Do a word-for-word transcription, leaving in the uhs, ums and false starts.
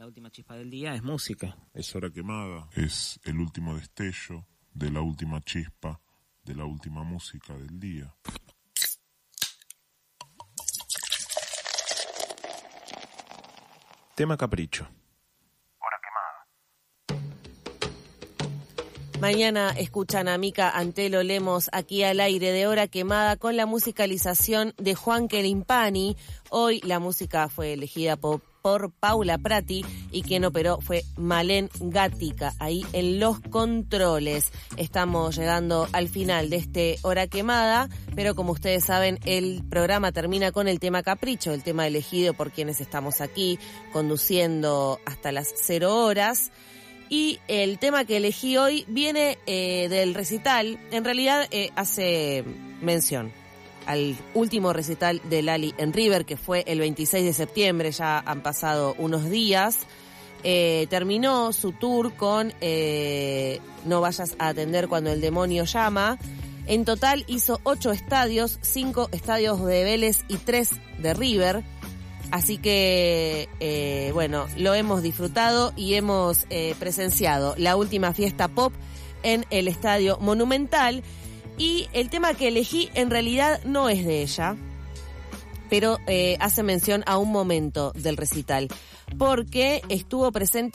La última chispa del día es música. Es hora quemada, es el último destello de la última chispa, de la última música del día. Tema capricho. Mañana escuchan a Mica Antelo Lemos aquí al aire de Hora Quemada con la musicalización de Juan Querimpani. Hoy la música fue elegida por, por Paula Prati y quien operó fue Malén Gatica, ahí en los controles. Estamos llegando al final de este Hora Quemada, pero como ustedes saben, el programa termina con el tema Capricho, el tema elegido por quienes estamos aquí conduciendo hasta las cero horas. Y el tema que elegí hoy viene eh, del recital, en realidad eh, hace mención al último recital de Lali en River, que fue el veintiséis de septiembre, ya han pasado unos días. Eh, terminó su tour con eh, No vayas a atender cuando el demonio llama. En total hizo ocho estadios, cinco estadios de Vélez y tres de River. Así que, eh, bueno, lo hemos disfrutado y hemos eh, presenciado la última fiesta pop en el Estadio Monumental. Y el tema que elegí en realidad no es de ella, pero eh, hace mención a un momento del recital, porque estuvo presente